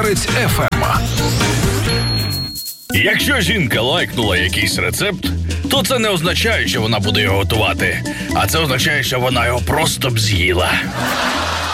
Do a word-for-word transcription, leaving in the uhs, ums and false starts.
Боровець еф ем. Якщо жінка лайкнула якийсь рецепт, то це не означає, що вона буде його готувати, а це означає, що вона його просто б з'їла.